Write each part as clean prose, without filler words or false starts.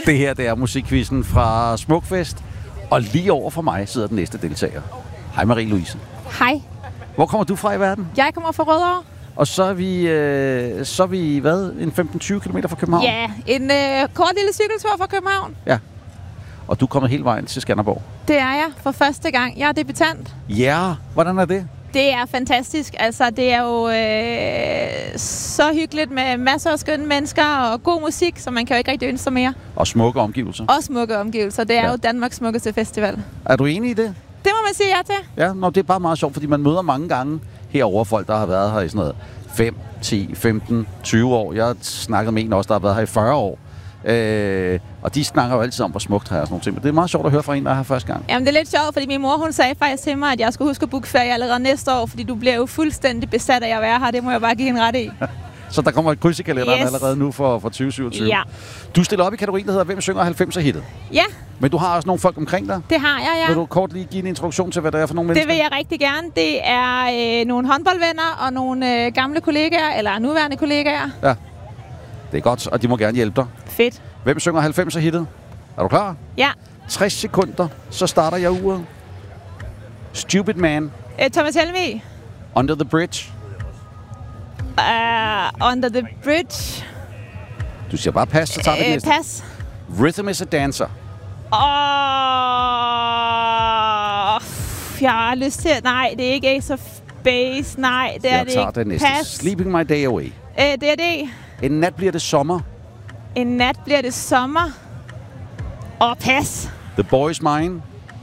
Det her, det er musikquizzen fra Smukfest. Og lige over for mig sidder den næste deltager. Hej Marie-Louise. Hej. Hvor kommer du fra i verden? Jeg kommer fra Rødovre. Og så er vi hvad? En 15-20 km fra København? Ja, en kort lille cykeltur fra København. Ja. Og du er kommet hele vejen til Skanderborg? Det er jeg for første gang. Jeg er debutant. Ja, hvordan er det? Det er fantastisk. Altså, det er jo så hyggeligt med masser af skønne mennesker og god musik, så man kan jo ikke rigtig ønske sig mere. Og smukke omgivelser. Og smukke omgivelser. Det er jo Danmarks smukkeste festival. Er du enig i det? Det må man sige ja til. Ja, det er bare meget sjovt, fordi man møder mange gange herovre folk, der har været her i sådan noget 5, 10, 15, 20 år. Jeg har snakket med en også, der har været her i 40 år. Og de snakker jo altid om, hvor smukt her er sådan nogle ting. Men det er meget sjovt at høre fra en, der er her første gang. Jamen, det er lidt sjovt, fordi min mor, hun sagde faktisk til mig, at jeg skulle huske at booke ferie allerede næste år, fordi du bliver jo fuldstændig besat af at være her. Det må jeg bare give hende ret i. Så der kommer et kryds i kalenderen allerede nu for 2027. Ja. Du stiller op i kategorien, der hedder Hvem synger 90'er-hittet? Ja. Men du har også nogle folk omkring dig? Det har jeg, ja. Vil du kort lige give en introduktion til, hvad det er for nogle mennesker? Det vil jeg rigtig gerne. Det er nogle håndboldvenner og nogle gamle kollegaer, eller nuværende kollegaer. Ja, det er godt, og de må gerne hjælpe dig. Fedt. Hvem synger 90'er-hittet? Er du klar? Ja. 60 sekunder, så starter jeg uret. Stupid Man. Thomas Helmig. Under the Bridge. Under the Bridge. Du siger bare pas, så tager vi det næste. Pas. Rhythm is a Dancer. Jeg har lyst til... Nej, det er ikke Ace of Base. Nej, det er det ikke. Jeg tager det næste. Pas. Sleeping My Day Away. Det er det. En nat bliver det sommer. En nat bliver det sommer. Pas. The Boy's Mine.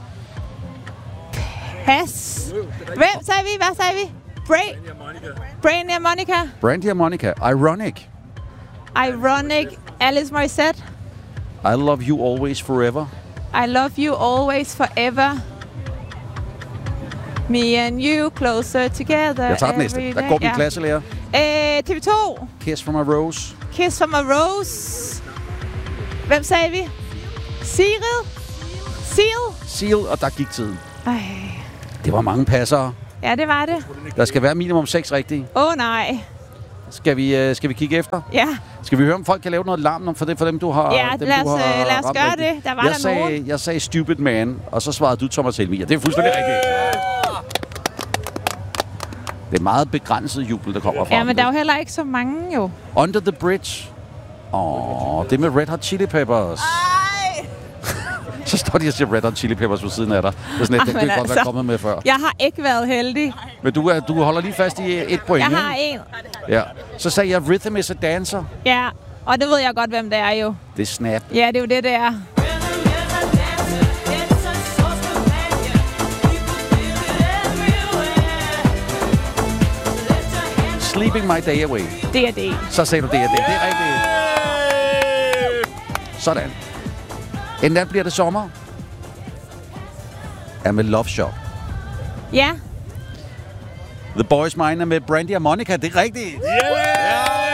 Pas. Hvem sagde vi? Hvad sagde vi? Brandy and Monica. Brandy and Monica. Ironic. Ironic. Alice Morissette. I Love You Always Forever. I Love You Always Forever. Me and you closer together. Jeg tager den næste. Der går min klasselærer. TV2. Kiss from a Rose. Kiss from a Rose. Hvem sagde vi? Seal. Og der gik tiden. Ej. Det var mange passere. Ja, det var det. Der skal være minimum 6 rigtige. Nej. Skal vi kigge efter? Ja. Skal vi høre, om folk kan lave noget larm for dem, du har Ja, lad os gøre rigtigt. det. Der var nogen. Jeg sagde Stupid Man, og så svarede du Thomas Helmig. Ja, det er fuldstændig rigtigt. Det er meget begrænset jubel, der kommer fra. Ja, men der er jo heller ikke så mange jo. Under the Bridge. Det med Red Hot Chili Peppers. Så står de og siger Red Hot Chili Peppers på siden af dig. Det er sådan et, det kunne godt være kommet med før. Jeg har ikke været heldig. Men du holder lige fast i 1 point. Jeg har 1. Ja. Så sagde jeg Rhythm is a Dancer. Ja, og det ved jeg godt, hvem det er jo. Det er Snap. Ja, det er jo det er. Sleeping My Day Away. Det er det. Så sagde du det er det. Det er rigtigt. Sådan. En nat bliver det sommer. Er med Love Shop. Ja. The Boy's Mine er med Brandy og Monica. Det er rigtigt. Yeah!